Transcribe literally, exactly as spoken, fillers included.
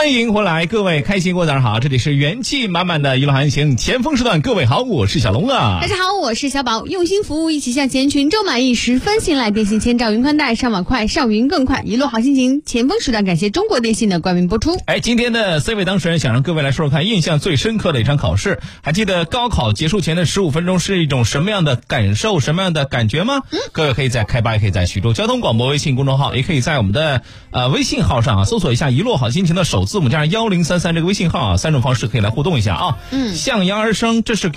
欢迎回来，各位开心过早上好，这里是元气满满的娱乐航行前锋时段，各位好，我是小龙啊。 大家好，我是小宝，用心服务，一起向前，群众满意，十分信赖，电信千兆云宽带，上网快，上云更快，一路好心情，前锋时段感谢中国电信的冠名播出。 哎，今天的 C 位当事人想让各位来说说看印象最深刻的一场考试，还记得高考结束前的十五分钟是一种什么样的感受，什么样的感觉吗？嗯、各位可以在开吧，也可以在徐州交通广播微信公众号，也可以在我们的呃微信号上啊搜索一下一路好心情的首字母加上幺零三三这个微信号啊，三种方式可以来互动一下啊。嗯，向阳而生，这是